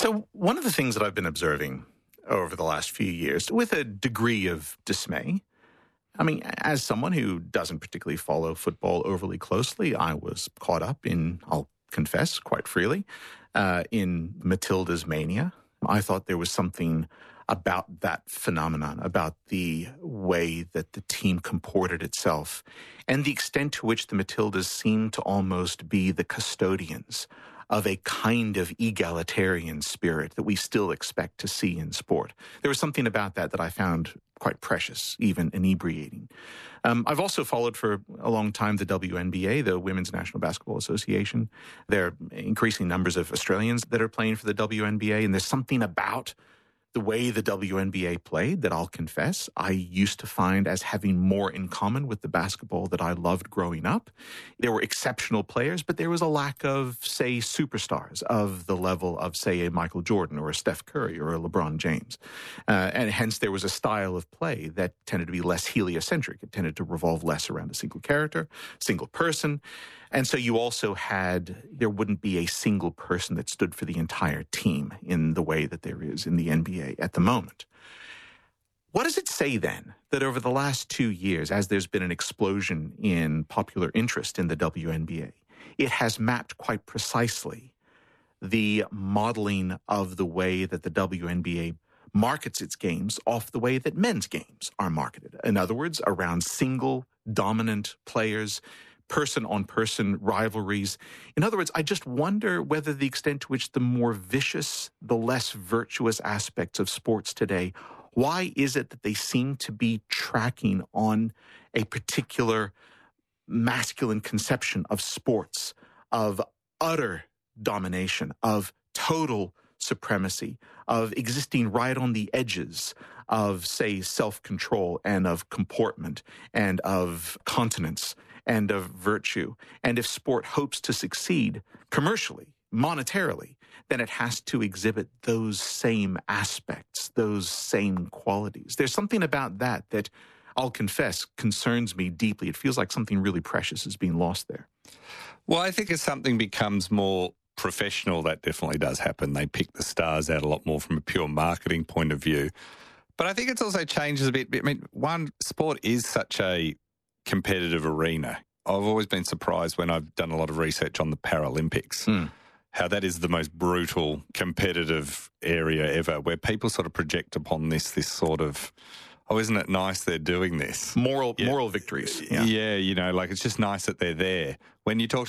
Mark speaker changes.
Speaker 1: So one of the things that I've been observing over the last few years with a degree of dismay, I mean, as someone who doesn't particularly follow football overly closely, I was caught up in, I'll confess quite freely, in Matilda's mania. I thought there was something about that phenomenon, about the way that the team comported itself, and the extent to which the Matildas seemed to almost be the custodians of a kind of egalitarian spirit that we still expect to see in sport. There was something about that I found quite precious, even inebriating. I've also followed for a long time the WNBA, the Women's National Basketball Association. There are increasing numbers of Australians that are playing for the WNBA, and there's something about the way the WNBA played that I'll confess I used to find as having more in common with the basketball that I loved growing up. There were exceptional players, but there was a lack of, say, superstars of the level of, say, a Michael Jordan or a Steph Curry or a LeBron James. And hence there was a style of play that tended to be less heliocentric. It tended to revolve less around a single character, single person. And so you also there wouldn't be a single person that stood for the entire team in the way that there is in the NBA at the moment. What does it say then that over the last 2 years, as there's been an explosion in popular interest in the WNBA, it has mapped quite precisely the modeling of the way that the WNBA markets its games off the way that men's games are marketed? In other words, around single dominant players, person-on-person rivalries. In other words, I just wonder whether the extent to which the more vicious, the less virtuous aspects of sports today, why is it that they seem to be tracking on a particular masculine conception of sports, of utter domination, of total supremacy, of existing right on the edges of, say, self-control and of comportment and of continence and of virtue. And if sport hopes to succeed commercially, monetarily, then it has to exhibit those same aspects, those same qualities. There's something about that I'll confess concerns me deeply. It feels like something really precious is being lost there.
Speaker 2: Well, I think as something becomes more professional, that definitely does happen. They pick the stars out a lot more from a pure marketing point of view. But I think it's also changes a bit. I mean, sport is such a competitive arena. I've always been surprised when I've done a lot of research on the Paralympics, how that is the most brutal competitive area ever, where people sort of project upon this sort of, oh, isn't it nice they're doing this?
Speaker 1: Moral victories.
Speaker 2: Yeah, like it's just nice that they're there. When you talk